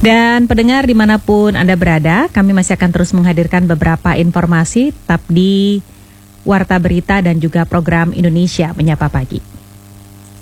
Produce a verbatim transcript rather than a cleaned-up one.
Dan pendengar dimanapun Anda berada, kami masih akan terus menghadirkan beberapa informasi tetap di Warta Berita dan juga program Indonesia Menyapa Pagi.